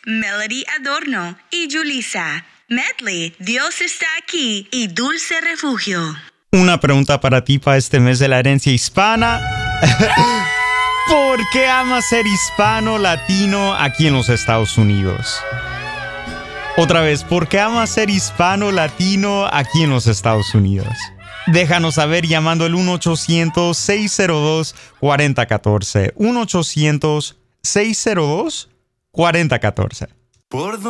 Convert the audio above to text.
Melody Adorno y Julissa. Medley, Dios está aquí y Dulce Refugio. Una pregunta para ti para este mes de la herencia hispana. ¿Por qué amas ser hispano latino aquí en los Estados Unidos? Otra vez, ¿por qué amas ser hispano latino aquí en los Estados Unidos? Déjanos saber llamando al 1-800-602-4014. 1-800-602-4014.